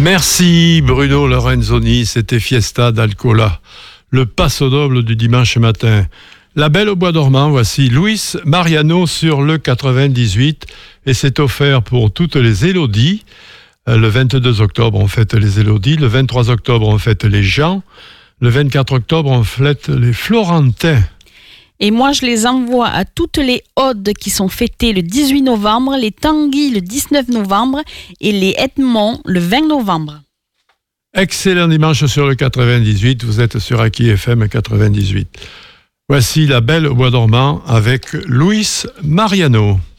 Merci Bruno Lorenzoni, c'était Fiesta d'Alcola, le passo doble du dimanche matin. La Belle au bois dormant, voici Luis Mariano sur le 98 et c'est offert pour toutes les Élodies. Le 22 octobre, on fête les Élodies. Le 23 octobre, on fête les Jean. Le 24 octobre, on fête les Florentins. Et moi, je les envoie à toutes les Audes qui sont fêtées le 18 novembre, les Tanguy le 19 novembre et les Edmonds le 20 novembre. Excellent dimanche sur le 98, vous êtes sur Aki FM 98. Voici La Belle au bois dormant avec Luis Mariano.